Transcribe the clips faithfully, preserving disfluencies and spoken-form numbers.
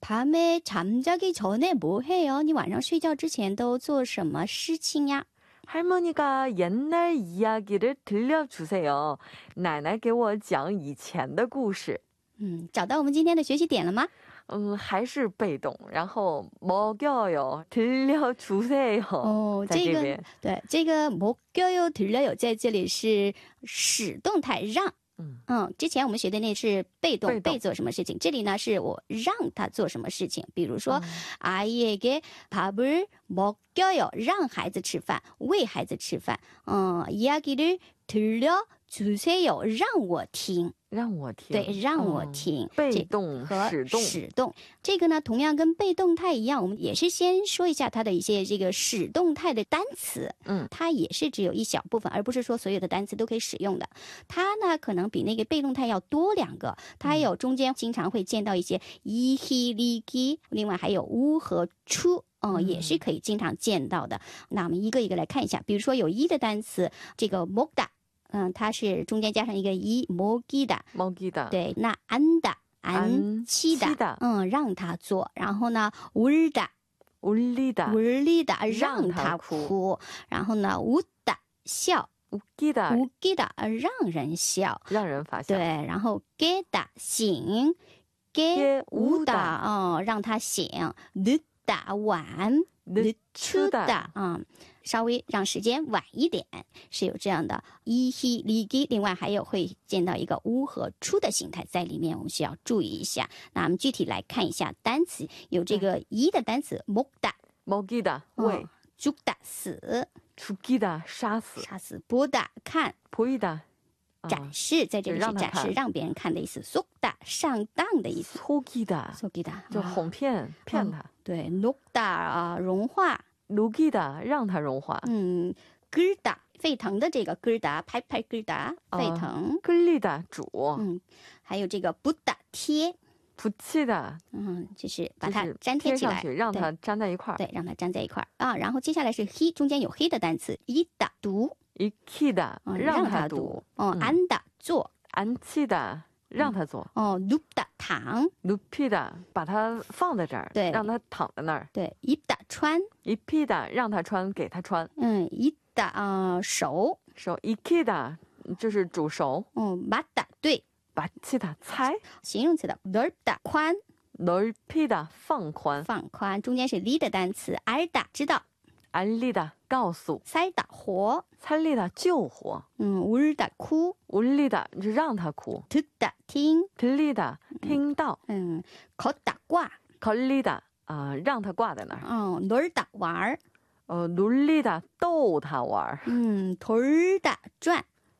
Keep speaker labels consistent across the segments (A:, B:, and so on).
A: 밤에 잠자기 전에 뭐 해요? 你晚上睡觉之前都做什么事情呀？
B: 할머니가 옛날 이야기를 들려주세요. 奶奶给我讲以前的故事。
A: 嗯，找到我们今天的学习点了吗？
B: 嗯，还是被动，然后 먹여요, 들려주세요.
A: 哦，这个对，这个 먹여요, 들려요 在这里是使动态让。
B: 嗯
A: 嗯，之前我们学的那是被动，
B: 被动
A: 被做什么事情，这里呢是我让他做什么事情，比如说 아이에게 밥을 먹여요， 让孩子吃饭，喂孩子吃饭。嗯，이야기를 들려주세요， 让我听。
B: 让我听，
A: 对，让我听。
B: 被动
A: 和
B: 使动，
A: 使动，这个呢同样跟被动态一样，我们也是先说一下它的一些这个使动态的单词。
B: 嗯，
A: 它也是只有一小部分，而不是说所有的单词都可以使用的。它呢可能比那个被动态要多两个，它还有中间经常会见到一些이 히 리 기， 另外还有우和추。 嗯，也是可以经常见到的。那我们一个一个来看一下，比如说有一的单词，这个먹다。 嗯，它是中间加上一个一，먹이다，
B: 먹이다。
A: 对，那안다， 안치다， 嗯，让他做。然后呢，울다，
B: 울리다，
A: 울리다， 让他哭。然后呢，웃다， 笑。
B: 웃기다，
A: 웃기다， 让人笑，
B: 让人发笑。
A: 对，然后깨다， 醒。깨우다， 哦，让他醒。늦다， 晚。늦추다， 嗯，稍微让时间晚一点，是有这样的이 히 리 기， 另外还有会见到一个우和추的形态在里面，我们需要注意一下。那我们具体来看一下单词，有这个이的单词먹다，
B: 먹이다， 喂。
A: 죽다， 死。
B: 죽이다， 杀死。
A: 杀死。보다， 看。
B: 보이다，
A: 展示，在这里是展示，让别人看的意思。속다， 上当的意思。
B: 속이다，
A: 속이다，
B: 就哄骗，骗他。
A: 对，녹다啊，融化。
B: 녹이다， 让它融化。
A: 嗯，끓다， 沸腾的这个끓다， 拍拍끓다， 沸腾。
B: 끓리다， 煮。
A: 嗯，还有这个붙다， 贴。
B: 붙이다，
A: 嗯，就是把它粘贴起来，
B: 让它粘在一块儿。
A: 对，让它粘在一块儿啊。然后接下来是히，中间有黑的单词，이다， 读。
B: 익히다， 让它读。
A: 哦，안다， 做。
B: 앉히다， 让它做。
A: 哦，눕다， 躺。
B: 눕히다， 把它放在这儿，
A: 对，
B: 让它躺在那儿。
A: 对，입다， 穿。
B: 입히다， 让它穿，给它穿。
A: 嗯，이다， 啊，熟。
B: 熟。익히다， 就是煮熟。
A: 哦，맞다， 对。
B: 마치다， 猜。
A: 形容词的넓다， 宽。
B: 넓히다， 放宽。
A: 放宽，中间是리的单词，알다， 知道。
B: 알리다， 告诉。
A: 살다， 活。
B: 살리다， 救活。
A: 嗯，울다， 哭。
B: 울리다， 就让他哭。
A: 듣다， 听。
B: 들리다， 听到。
A: 嗯，걷다， 挂。
B: 걸리다， 啊、呃，让他挂在那儿。
A: 哦，놀다， 玩。
B: 呃，놀리다， 逗他玩。
A: 嗯，돌다， 转。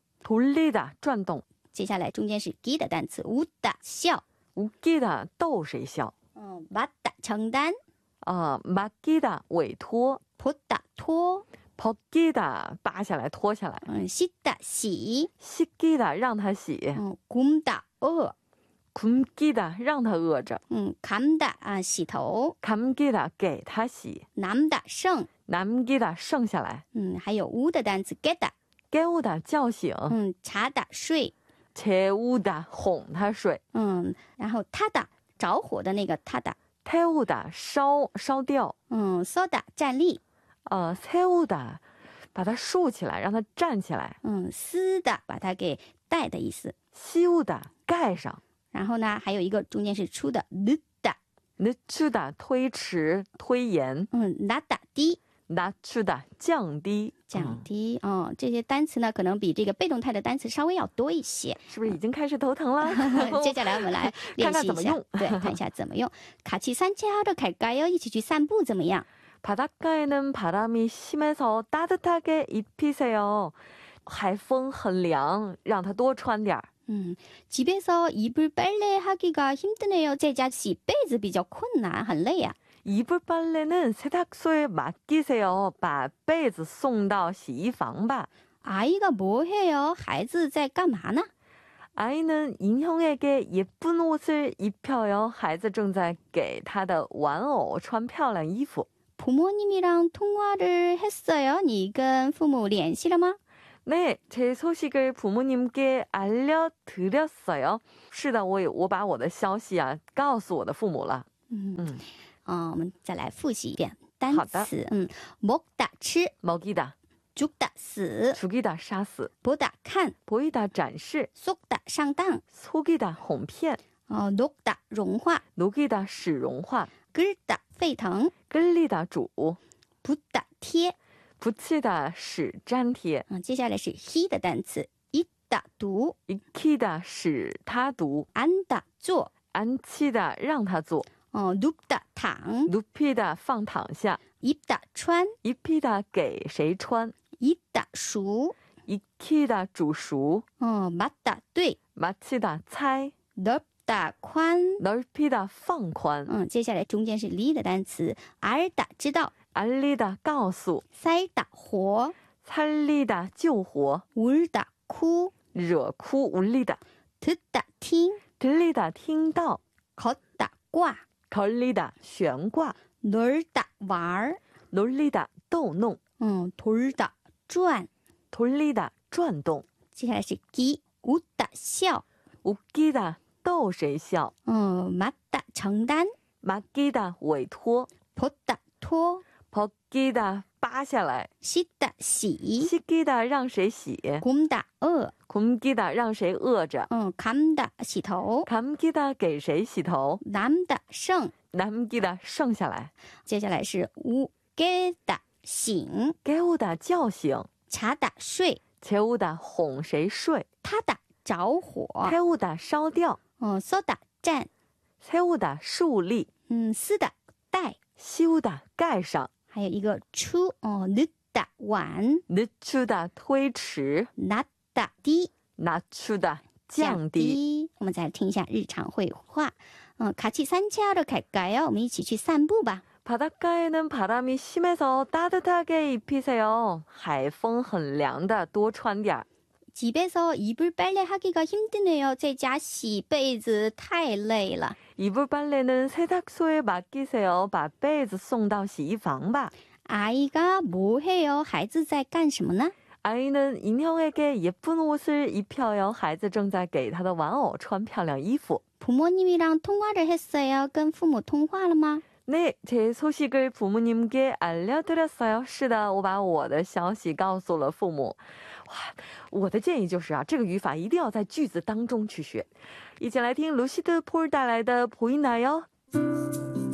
B: 돌리다， 转动。
A: 接下来中间是기的单词，웃다， 笑。
B: 웃기다， 逗谁笑。
A: 嗯，맡다， 承担。
B: 啊、呃，맡기다， 委托。
A: 벗다， 脱。
B: 벗기다， 扒下来，脱下来。
A: 嗯，씻다， 洗。
B: 씻기다， 让他洗。
A: 嗯，굶다， 饿。
B: 굶기다， 让他饿着。
A: 嗯，감다， 啊，洗头。
B: 감기다， 给他洗。
A: 남다， 剩。
B: 남기다， 剩下来。
A: 嗯，还有우的单词깨다，
B: 깨우다， 叫醒。
A: 嗯，자다， 睡。
B: 재우다， 哄他睡。
A: 嗯，然后타다， 着火的那个타다。
B: 태우다， 烧烧掉。
A: 嗯，쏘다， 站立。
B: 呃，세우다， 把它竖起来，让它站起来。
A: 嗯，쓰다， 把它给带的意思。
B: 씌우다， 盖上。
A: 然后呢，还有一个中间是出的늦다，
B: 늦추다， 推迟推延。
A: 嗯，낮다， 低。
B: 낮추다， 降低。
A: 降低。嗯、哦，这些单词呢，可能比这个被动态的单词稍微要多一些。
B: 是不是已经开始头疼了？
A: 接下来我们来练习一下，
B: 看看怎么用。
A: 对，看一下怎么用。같이 산책하러 갈까요？ 一起去散步怎么样？
B: 바닷가에는 바람이 심해서 따뜻하게 입히세요. 海风很凉，让它多穿点儿。
A: 음, 집에서 이불 빨래하기가 힘드네요. 在家洗被子比较困难，很累啊。
B: 이불 빨래는 세탁소에 맡기세요. 把被子送到洗衣房吧。
A: 아이가 뭐 해요? 孩子在干嘛呢？
B: 아이는 인형에게 예쁜 옷을 입혀요. 孩子正在给他的玩偶穿漂亮衣服。
A: 부모님이랑 통화를 했어요? 你跟父母联系了吗？
B: 네, 제 소식을 부모님께 알려드렸어요. 是的，我我把我的消息啊告诉我的父母了。
A: 嗯
B: 嗯，
A: 嗯，我们再来复习一遍单
B: 好的
A: 词。嗯，먹다吃，
B: 먹이다,
A: 죽다死，
B: 죽이다, 杀死,
A: 보다看，
B: 보이다, 展示,
A: 속다上当，
B: 속이다, 哄骗,
A: 어, 녹다融化，
B: 녹이다, 使融化,
A: 끓다沸腾，
B: 끌리다, 煮,
A: 붙다贴。
B: 붙이다, 使粘贴,
A: 嗯，接下来是 he 的单词， 이다读，
B: 익히다, 使他读,
A: 안다做，
B: 앉히다, 让他做,
A: 哦，눕다躺，
B: 눕히다, 放躺下,
A: 입다穿，
B: 입히다, 给谁穿,
A: 이다熟，
B: 익히다, 煮熟,
A: 哦，맞다对，
B: 마치다, 猜,
A: 넓다宽，
B: 넓히다, 放宽,
A: 嗯，接下来中间是 li 的单词， 알다知道，
B: 알리다, 告诉,
A: 살다活，
B: 살리다, 救活,
A: 울다哭，
B: 惹哭, 울리다,
A: 듣다听，
B: 들리다, 听到,
A: 걷다挂，
B: 걸리다, 悬挂,
A: 놀다玩，
B: 놀리다, 逗弄,
A: 嗯，돌다转，
B: 돌리다, 转动,
A: 接下来是 기 웃다笑，
B: 웃기다, 逗谁笑,
A: 嗯，맡다承担，
B: 맡기다, 委托,
A: 벗다脱，
B: 벗기다, 扒下来,
A: 씻다洗，
B: 씻기다, 让谁洗,
A: 굶다饿，
B: 굶기다, 让谁饿着,
A: 嗯，감다洗头，
B: 감기다, 给谁洗头,
A: 남다剩，
B: 남기다, 剩下来,
A: 接下来是 우게다醒，
B: 깨우다, 叫醒,
A: 자다睡，
B: 재우다, 哄谁睡,
A: 타다着火，
B: 태우다, 烧掉,
A: 嗯，쏘다站，
B: 세우다, 树立,
A: 嗯，쓰다戴，
B: 씌우다, 盖上,
A: 还有一个出，哦，늦다晚，
B: 늦추다, 推迟,
A: 낮다低，
B: 낮추다, 降低.
A: 我们再听一下日常会话，嗯，같이 산책하러 갈까요？我们一起去散步吧。
B: 바닷가에는 바람이 심해서 따뜻하게 입히세요. 海风很凉的多穿点儿.
A: 집에서 이불 빨래하기가 힘드네요. 在家洗被子太累了.
B: 이불 빨래는 세탁소에 맡기세요. 把被子送到洗衣房吧.
A: 아이가 뭐 해요? 孩子在干什么呢?
B: 아이는 인형에게 예쁜 옷을 입혀요. 孩子正在给他的玩偶穿漂亮衣服.
A: 부모님이랑 통화를 했어요. 跟父母通话了吗?
B: 네, 제 소식을 부모님께 알려드렸어요. 是的，我把我的消息告诉了父母。哇，我的建议就是啊，这个语法一定要在句子当中去学。一起来听卢西德·普尔带来的《보이나요》。